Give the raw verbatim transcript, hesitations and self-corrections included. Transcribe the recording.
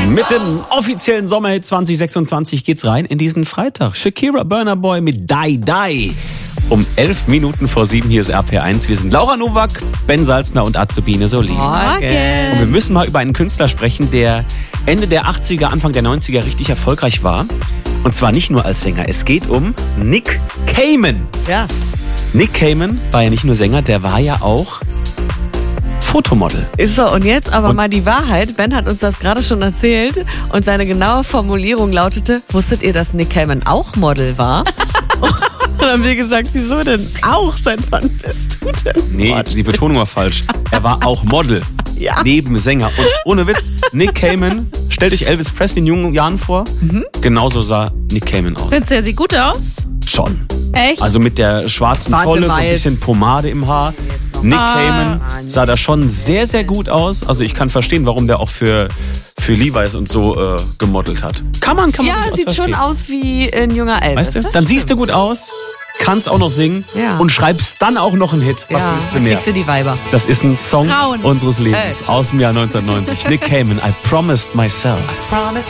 Mit dem offiziellen Sommerhit zwanzig sechsundzwanzig geht's rein in diesen Freitag. Shakira, Burna Boy mit Die Die. Um elf Minuten vor sieben, hier ist R P eins. Wir sind Laura Nowak, Ben Salzner und Azubine Solin. Morgen. Und wir müssen mal über einen Künstler sprechen, der Ende der achtziger, Anfang der neunziger richtig erfolgreich war. Und zwar nicht nur als Sänger. Es geht um Nick Cayman. Ja. Nick Cayman war ja nicht nur Sänger, der war ja auch Fotomodel. Ist so, und jetzt aber Und mal die Wahrheit. Ben hat uns das gerade schon erzählt und seine genaue Formulierung lautete: Wusstet ihr, dass Nick Cayman auch Model war? Und dann haben wir gesagt, wieso denn auch? Seit wann bist du denn Nee, Model? die Betonung war falsch. Er war auch Model, Ja. neben Sänger. Und ohne Witz, Nick Cayman, stellt euch Elvis Presley in jungen Jahren vor. Mhm. Genauso sah Nick Cayman aus. Findest du, er sieht gut aus? Schon. Echt? Also mit der schwarzen Warte Tolle, so mal ein jetzt. bisschen Pomade im Haar. Nick Ah. Cayman sah da schon sehr, sehr gut aus. Also ich kann verstehen, warum der auch für, für Levi's und so äh, gemodelt hat. Kann man, kann man Ja, durchaus sieht verstehen. schon aus wie ein junger Elvis. Weißt du? Dann siehst du gut aus, kannst auch noch singen Ja. und schreibst dann auch noch einen Hit. Was ja, willst du dann mehr? kriegst du die Weiber. Das ist ein Song Frauen. unseres Lebens Ey. aus dem Jahr neunzehnhundertneunzig. Nick Cayman, I promised myself. Promise